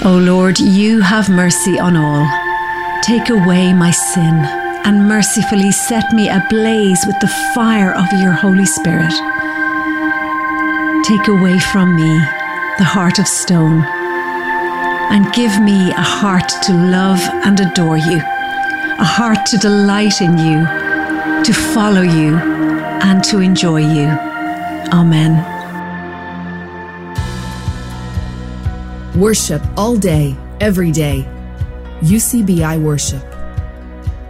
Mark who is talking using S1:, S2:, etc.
S1: O Lord, you have mercy on all. Take away my sin and mercifully set me ablaze with the fire of your Holy Spirit. Take away from me the heart of stone and give me a heart to love and adore you, a heart to delight in you, to follow you and to enjoy you. Amen.
S2: Worship all day, every day. UCBI Worship.